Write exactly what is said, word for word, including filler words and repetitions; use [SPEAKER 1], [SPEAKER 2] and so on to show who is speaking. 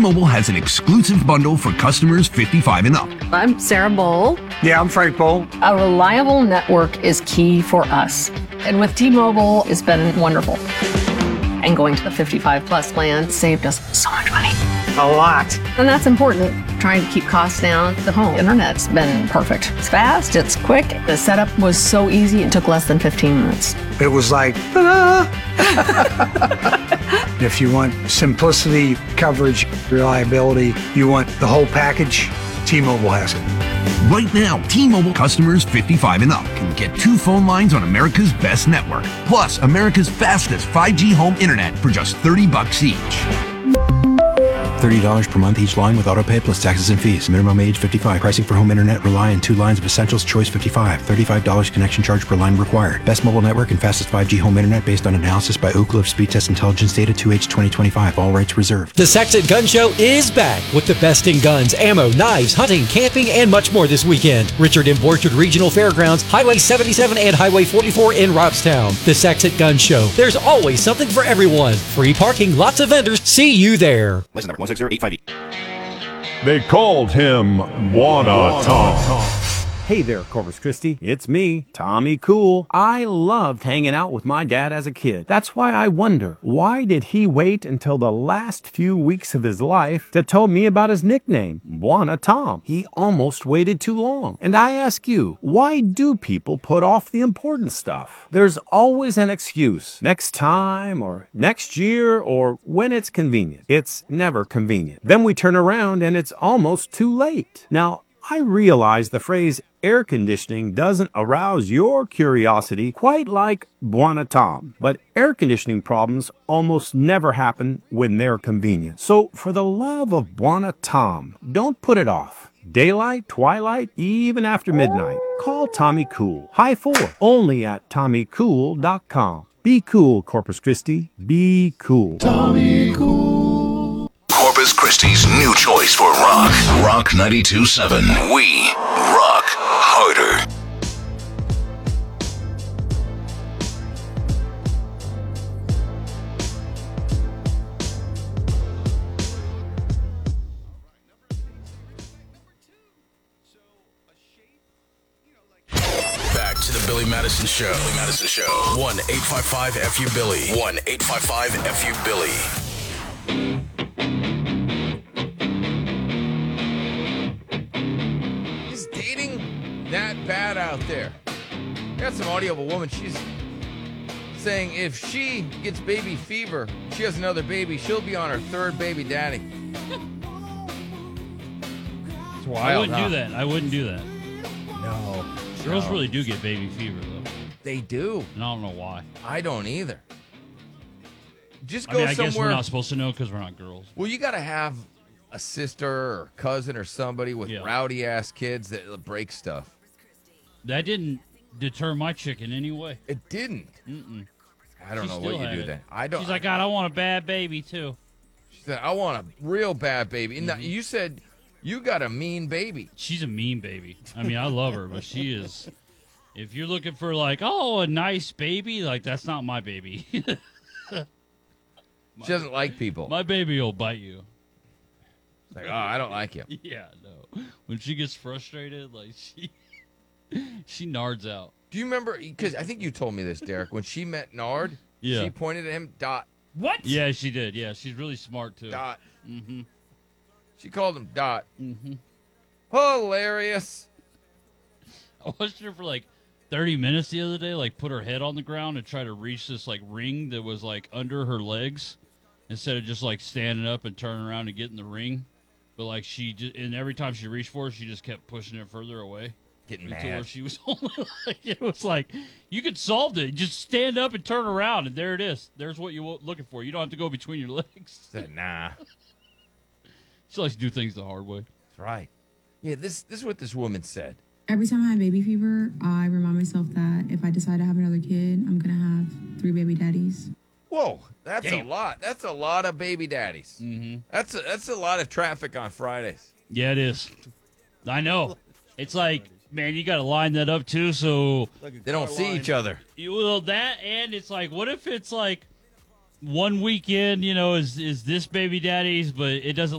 [SPEAKER 1] T-Mobile has an exclusive bundle for customers fifty-five and up.
[SPEAKER 2] I'm Sarah Bowl.
[SPEAKER 3] Yeah, I'm Frank Bowl.
[SPEAKER 2] A reliable network is key for us. And with T-Mobile, it's been wonderful. And going to the fifty-five plus plan saved us so much money.
[SPEAKER 3] A lot.
[SPEAKER 2] And that's important. Trying to keep costs down. The home internet's been perfect. It's fast, it's quick. The setup was so easy, it took less than fifteen minutes.
[SPEAKER 3] It was like, ta-da! If you want simplicity, coverage, reliability, you want the whole package, T-Mobile has it.
[SPEAKER 1] Right now, T-Mobile customers fifty-five and up can get two phone lines on America's best network, plus America's fastest five G home internet for just thirty bucks each.
[SPEAKER 4] thirty dollars per month each line with autopay plus taxes and fees. Minimum age fifty-five. Pricing for home internet rely on two lines of Essentials Choice fifty-five. thirty-five dollars connection charge per line required. Best mobile network and fastest five G home internet based on analysis by Oak Cliff Speed Test Intelligence Data two H twenty twenty-five. All rights reserved.
[SPEAKER 5] The Saxon Gun Show is back with the best in guns, ammo, knives, hunting, camping, and much more this weekend. Richard M. Borchard Regional Fairgrounds, Highway seventy-seven and Highway forty-four in Robstown. The Saxon Gun Show. There's always something for everyone. Free parking, lots of vendors. See you there.
[SPEAKER 4] License number one six zero eight five eight.
[SPEAKER 6] They called him Wanna Tom.
[SPEAKER 7] Hey there, Corpus Christi. It's me, Tommy Cool. I loved hanging out with my dad as a kid. That's why I wonder, why did he wait until the last few weeks of his life to tell me about his nickname, Wanna Tom? He almost waited too long. And I ask you, why do people put off the important stuff? There's always an excuse. Next time, or next year, or when it's convenient. It's never convenient. Then we turn around and it's almost too late. Now, I realize the phrase air conditioning doesn't arouse your curiosity quite like Wanna Tom, but air conditioning problems almost never happen when they're convenient. So for the love of Wanna Tom, don't put it off. Daylight, twilight, even after midnight. Call Tommy Cool. High four, only at tommy cool dot com. Be cool, Corpus Christi. Be cool.
[SPEAKER 8] Tommy Cool. Corpus Christi's new choice for rock. Rock ninety-two point seven. We rock harder. Back to the Billy Madison Show. Billy Madison Show. one eight five five F U Billy. one eight five five F U Billy.
[SPEAKER 9] Is dating that bad out there? I got some audio of a woman. She's saying if she gets baby fever, she has another baby, she'll be on her third baby daddy. It's wild,
[SPEAKER 10] I wouldn't
[SPEAKER 9] huh?
[SPEAKER 10] do that. I wouldn't do that.
[SPEAKER 9] No.
[SPEAKER 10] Girls
[SPEAKER 9] no.
[SPEAKER 10] really do get baby fever, though.
[SPEAKER 9] They do.
[SPEAKER 10] And I don't know why.
[SPEAKER 9] I don't either. Just
[SPEAKER 10] I
[SPEAKER 9] go
[SPEAKER 10] mean, I
[SPEAKER 9] somewhere.
[SPEAKER 10] guess we're not supposed to know because we're not girls.
[SPEAKER 9] Well, you got to have a sister or cousin or somebody with
[SPEAKER 10] Yeah.
[SPEAKER 9] rowdy ass kids that break stuff.
[SPEAKER 10] That didn't deter my chick in any way.
[SPEAKER 9] It didn't.
[SPEAKER 10] Mm-mm.
[SPEAKER 9] I don't
[SPEAKER 10] She
[SPEAKER 9] know
[SPEAKER 10] still
[SPEAKER 9] what you
[SPEAKER 10] had
[SPEAKER 9] do
[SPEAKER 10] it.
[SPEAKER 9] then. I don't.
[SPEAKER 10] She's like, God, I want a bad baby, too.
[SPEAKER 9] She said, I want a real bad baby. And
[SPEAKER 10] Mm-hmm.
[SPEAKER 9] you said you got a mean baby.
[SPEAKER 10] She's a mean baby. I mean, I love her, but she is. If you're looking for, like, oh, a nice baby, like, that's not my baby.
[SPEAKER 9] She doesn't like people.
[SPEAKER 10] My baby will bite you.
[SPEAKER 9] It's like, oh, I don't like you.
[SPEAKER 10] Yeah, no. When she gets frustrated, like, she she nards out.
[SPEAKER 9] Do you remember? Because I think you told me this, Derek. When she met Nard,
[SPEAKER 10] Yeah.
[SPEAKER 9] she pointed at him, Dot.
[SPEAKER 10] What? Yeah, she did. Yeah, she's really smart, too.
[SPEAKER 9] Dot.
[SPEAKER 10] Mm-hmm.
[SPEAKER 9] She called him Dot.
[SPEAKER 10] Mm-hmm.
[SPEAKER 9] Hilarious.
[SPEAKER 10] I watched her for, like, thirty minutes the other day, like, put her head on the ground and try to reach this, like, ring that was, like, under her legs instead of just, like, standing up and turning around and getting the ring. But, like, she just, and every time she reached for it, she just kept pushing it further away.
[SPEAKER 9] Getting
[SPEAKER 10] until
[SPEAKER 9] mad.
[SPEAKER 10] she was only, like, it was like, you could solve it. Just stand up and turn around, and there it is. There's what you're looking for. You don't have to go between your legs.
[SPEAKER 9] Said, nah.
[SPEAKER 10] She likes to do things the hard way.
[SPEAKER 9] That's right. Yeah, this, this is what this woman said.
[SPEAKER 11] Every time I have baby fever, I remind myself that if I decide to have another kid, I'm going to have three baby daddies.
[SPEAKER 9] Whoa, that's
[SPEAKER 10] Damn.
[SPEAKER 9] a lot. That's a lot of baby daddies.
[SPEAKER 10] Mm-hmm.
[SPEAKER 9] That's a, that's a lot of traffic on Fridays.
[SPEAKER 10] Yeah, it is. I know. It's like, man, you got to line that up, too, so...
[SPEAKER 9] They don't see each other.
[SPEAKER 10] You, well, that, and it's like, what if it's like one weekend, you know, is is this baby daddy's, but it doesn't